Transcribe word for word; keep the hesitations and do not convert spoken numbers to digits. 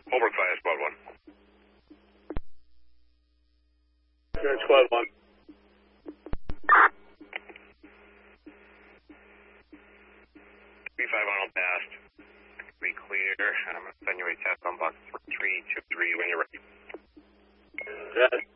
Holbrook Fire, Squad one. You're in Squad one. three five Arnold passed. Be clear. I'm going to send you a test on box three two three when you're ready. Yes.